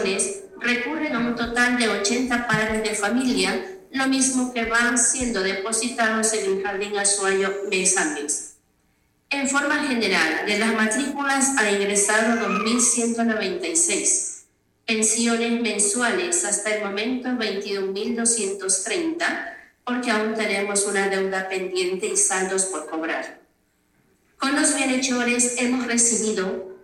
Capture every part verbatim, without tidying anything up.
donaciones recurren a un total de ochenta padres de familia, lo mismo que van siendo depositados en el Jardín Azuayo mes a mes. En forma general, de las matrículas ha ingresado dos mil ciento noventa y seis, pensiones mensuales hasta el momento veintidós mil doscientos treinta, porque aún tenemos una deuda pendiente y saldos por cobrar. Con los bienhechores hemos recibido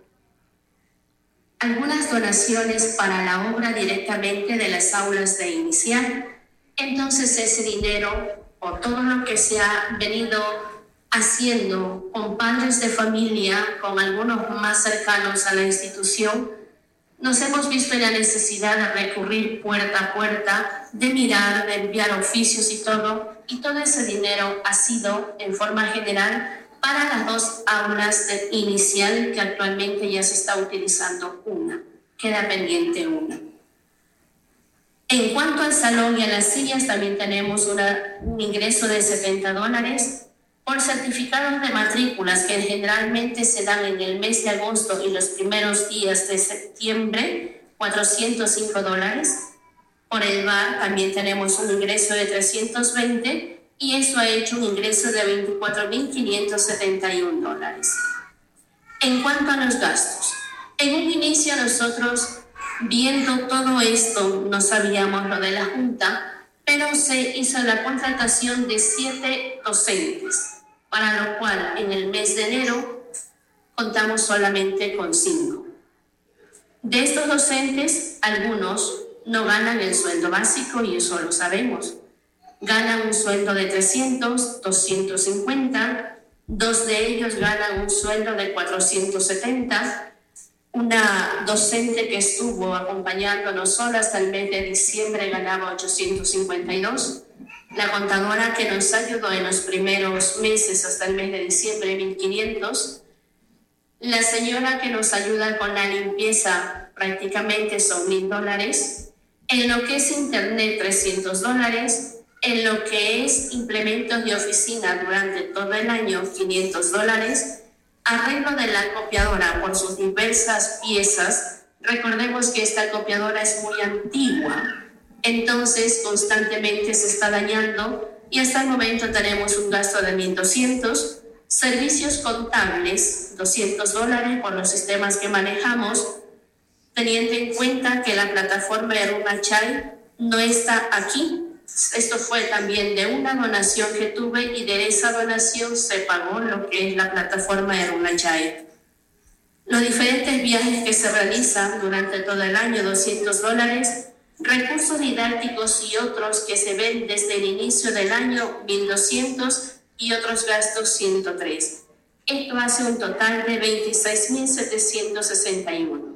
algunas donaciones para la obra directamente de las aulas de inicial. Entonces ese dinero o todo lo que se ha venido haciendo con padres de familia, con algunos más cercanos a la institución, nos hemos visto en la necesidad de recurrir puerta a puerta, de mirar, de enviar oficios y todo, y todo ese dinero ha sido en forma general para las dos aulas de inicial, que actualmente ya se está utilizando una, queda pendiente una. En cuanto al salón y a las sillas, también tenemos una, un ingreso de setenta dólares por certificados de matrículas que generalmente se dan en el mes de agosto y los primeros días de septiembre, cuatrocientos cinco dólares. Por el V A R también tenemos un ingreso de trescientos veinte y eso ha hecho un ingreso de veinticuatro mil quinientos setenta y uno dólares. En cuanto a los gastos, en un inicio nosotros, viendo todo esto, no sabíamos lo de la Junta, pero se hizo la contratación de siete docentes, para lo cual en el mes de enero contamos solamente con cinco. De estos docentes, algunos no ganan el sueldo básico y eso lo sabemos. Ganan un sueldo de trescientos, doscientos cincuenta, dos de ellos ganan un sueldo de cuatrocientos setenta. Una docente que estuvo acompañándonos sola hasta el mes de diciembre ganaba ochocientos cincuenta y dos. La contadora que nos ayudó en los primeros meses hasta el mes de diciembre, mil quinientos. La señora que nos ayuda con la limpieza prácticamente son mil dólares. En lo que es internet, trescientos dólares. En lo que es implementos de oficina durante todo el año, quinientos dólares. Arreglo de la copiadora por sus diversas piezas. Recordemos que esta copiadora es muy antigua, entonces constantemente se está dañando y hasta el momento tenemos un gasto de mil doscientos. Servicios contables, doscientos dólares por los sistemas que manejamos, teniendo en cuenta que la plataforma Erunachai no está aquí. Esto fue también de una donación que tuve y de esa donación se pagó lo que es la plataforma Erunachai. Los diferentes viajes que se realizan durante todo el año, doscientos dólares. Recursos didácticos y otros que se ven desde el inicio del año, mil doscientos y otros gastos, ciento tres. Esto hace un total de veintiséis mil setecientos sesenta y uno.